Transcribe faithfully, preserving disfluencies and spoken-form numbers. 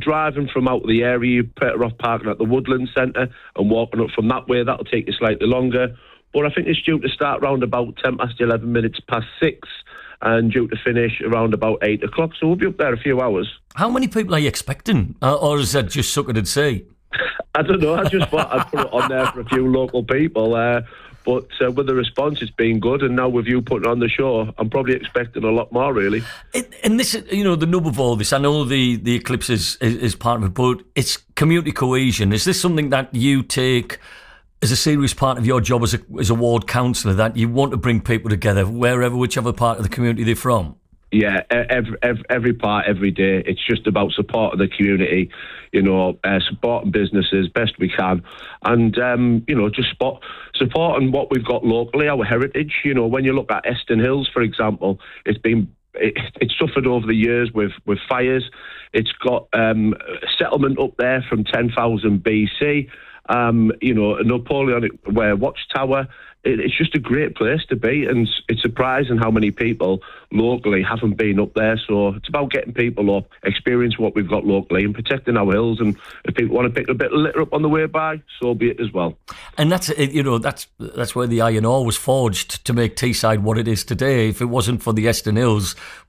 driving from out of the area, you're better off parking at the Woodland Centre and walking up from that way. That'll take you slightly longer. But I think it's due to start around about ten past eleven minutes past six and due to finish around about eight o'clock. So we'll be up there a few hours. How many people are you expecting? Uh, or is that just suck it and see? I don't know. I just thought I'd put it on there for a few local people. Uh, but uh, with the response, it's been good. And now with you putting on the show, I'm probably expecting a lot more, really. It, and this, you know, the nub of all this, I know the, the Eclipse is, is, is part of it, but it's community cohesion. Is this something that you take as a serious part of your job as a, as a ward councillor, that you want to bring people together, wherever, whichever part of the community they're from? Yeah, every, every, every part, every day. It's just about supporting the community, you know, uh, supporting businesses best we can, and, um, you know, just spot, supporting what we've got locally, our heritage. You know, when you look at Eston Hills, for example, it's been it, it's suffered over the years with, with fires. It's got um, a settlement up there from ten thousand B C, um, you know, a Napoleonic uh, watchtower. It's just a great place to be, and it's surprising how many people locally haven't been up there. So it's about getting people up, experience what we've got locally, and protecting our hills. And if people want to pick a bit of litter up on the way by, so be it as well. And that's you know that's that's where the iron ore was forged to make Teesside what it is today. If it wasn't for the Eston Hills,